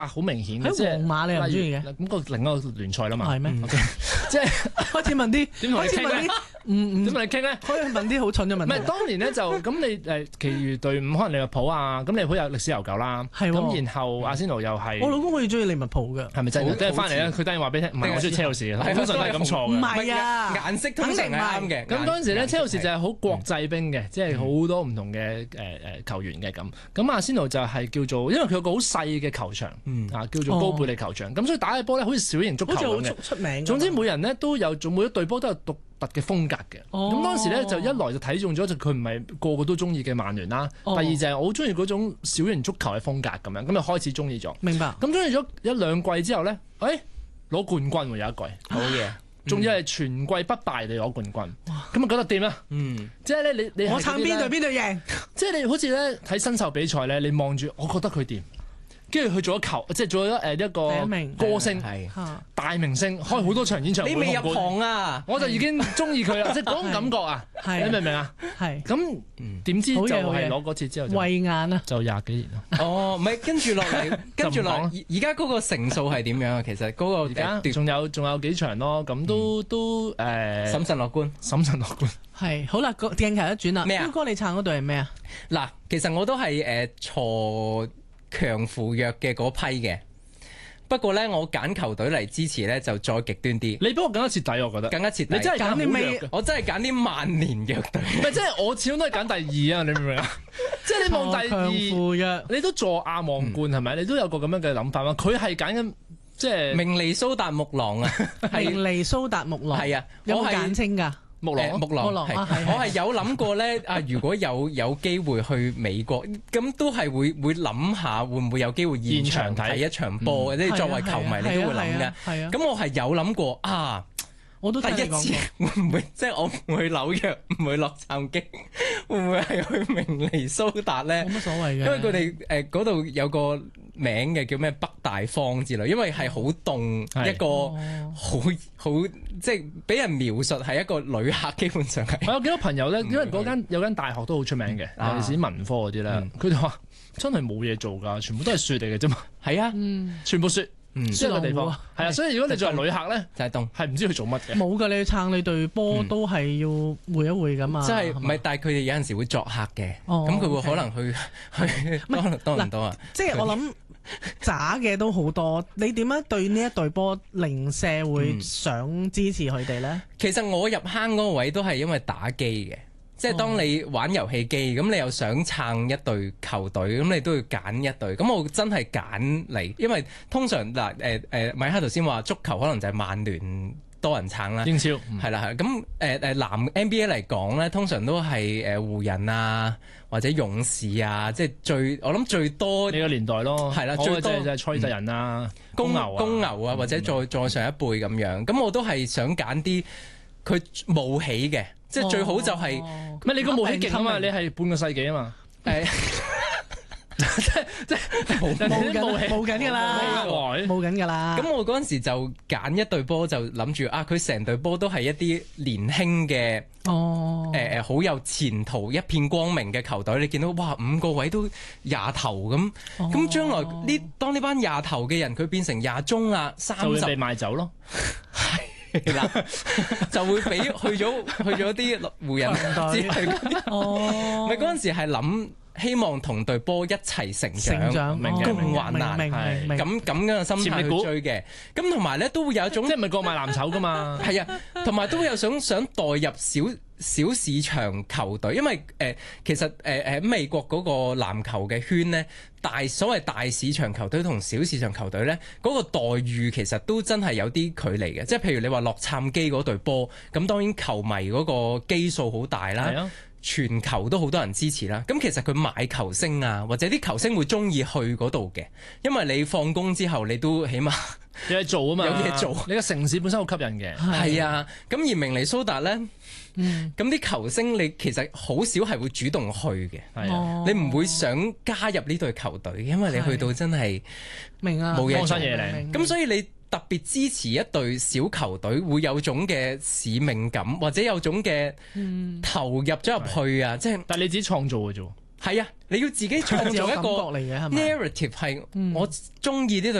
好明顯嘅， 喺皇馬你又唔中意嘅？ 咁個另一個聯賽啦嘛， 係咩？ 即係開始問啲， 點同你傾咧？點同你傾咧？ 可以問啲好蠢嘅問題。 唔係當年咧就咁你其餘隊伍可能利物浦啊，咁利物浦有歷史悠久啦，咁然後阿仙奴又係我老公好似中意利物浦嘅， 係咪真？即係翻嚟咧，佢當然話俾你聽，唔係我中意車路士嘅，通常都係咁錯嘅。 唔係啊， 顏色通常係啱嘅。 咁嗰陣時咧，車路士就係好國際兵嘅，即係好多唔同嘅球員嘅咁。咁阿仙奴就係叫做，因為佢有個好細嘅球場，叫做高貝利球場，咁所以打嘅波咧好似小型足球咁嘅。 出名。 總之每人咧都有每一隊波都有獨特嘅風格嘅。咁當時咧就一來就睇中咗就佢唔係個個都中意嘅曼聯啦。第二就係我好中意嗰種小型足球嘅風格咁樣，咁就開始中意咗。 明白。咁中意咗一兩季之後咧，攞冠軍喎有一季， 好嘢。 仲要係全季不敗地攞冠軍，咁啊覺得掂啦。即係咧你我撐邊隊贏， 即係你好似咧睇新秀比賽咧，你望住我覺得佢掂。跟住佢做咗即係做咗一個歌星，大明星，開好多場演唱會。 你未入行啊， 我就已經中意佢啦，即係嗰種感覺啊！你明唔明啊？係咁點知就係攞嗰次之後， 慧眼啊， 就廿幾年咯。 哦，唔係跟住落嚟，而家嗰個成數係點樣啊？其實嗰個而家仲有幾場咯，咁都審慎樂觀， 審慎樂觀。 係好啦，鏡頭一轉啦。 咩啊？ 哥你撐嗰隊係咩啊？ 嗱，其實我都係鋤強扶弱嘅嗰批嘅，不過咧我揀球隊嚟支持咧就再極端啲。 你比我更加徹底，我覺得更加徹底。 你真係揀啲咩？ 我真係揀啲萬年弱隊。 唔係，即係我始終都係揀第二啊！你明唔明啊？即係你望第二，你都坐亞望冠係咪？你都有個咁樣嘅諗法嘛？佢係揀緊即係明尼蘇達木狼啊！ 明尼蘇達木狼係啊， 有冇簡稱㗎？ 木狼， 我係有諗過咧，如果有機會去美國，咁都係會諗下會唔會有機會現場睇一場波，即係作為球迷你都會諗嘅。咁我係有諗過我都第一次會唔會即係我唔去紐約，唔去洛杉磯，會唔會係去明尼蘇達咧？ 冇乜所謂嘅， 因為佢哋嗰度有個名嘅叫咩北大荒之類，因為係好凍一個好即係俾人描述係一個旅客，基本上係。 我有幾多朋友咧，因為有間大學都好出名嘅，尤其是文科嗰啲咧，佢哋話真係冇嘢做㗎，全部都係雪嚟嘅啫嘛。係啊，全部雪。即係個地方係啊，所以如果你作為旅客咧， 就係凍， 係唔知佢做乜嘅。 冇㗎，你撐你隊波都係要會一會㗎嘛。 即係唔係？但係佢哋有陣時會作客嘅，咁佢會可能去多唔多啊？ 即係我諗渣嘅都好多。你點樣對呢一隊波零舍會想支持佢哋咧？ 其實我入坑嗰個位都係因為打機嘅。即係當你玩遊戲機，咁你又想撐一隊球隊，咁你都要揀一隊。咁我真係揀嚟，因為通常米哈頭先話足球可能就係曼聯多人撐啦， 英超係啦係。咁男 NBA 嚟講咧，通常都係湖人啊或者勇士啊，即係我諗最多呢個年代咯， 係啦， 最多就係賽特人啊、公牛啊，或者再上一輩咁樣。咁我都係想揀啲佢冒起嘅。即係最好就係，咩？你個冒起勁啊嘛！你係半個世紀啊嘛！即係冇緊㗎啦，冇緊㗎啦。 咁我嗰陣時就揀一隊波，就諗住佢成隊波都係一啲年輕嘅，好有前途、一片光明嘅球隊。你見到哇，5個位都廿頭咁，咁將來當呢班廿頭嘅人佢變成廿中啊、30， 就會被賣走咯。 啦，就會俾去咗啲湖人之類嗰啲。咪嗰陣時係諗希望同隊波一齊成長，共患難，咁嘅心態去追嘅。咁同埋咧都會有一種， 即係唔係國賣藍籌㗎嘛？ 係啊，同埋都會有想代入小市場球隊，因為其實喺美國嗰個籃球嘅圈咧，所謂大市場球隊同小市場球隊咧，嗰個待遇其實都真係有啲距離嘅。即係譬如你話洛杉磯嗰隊波，咁當然球迷嗰個基數好大啦。全球都好多人支持啦，咁其實佢買球星啊，或者啲球星會中意去嗰度嘅，因為你放工之後你都起碼有嘢做啊嘛， 有嘢做， 你個城市本身好吸引嘅。 係啊，咁而明尼蘇達咧，咁啲球星你其實好少係會主動去嘅，你唔會想加入呢隊球隊，因為你去到真係明啊， 冇嘢做， 咁所以你特別支持一隊小球隊，會有種嘅使命感，或者有種嘅投入咗入去啊！即係， 但係你自己創造嘅啫， 係啊，你要自己創造一個嚟嘅係咪 narrative 係我中意呢隊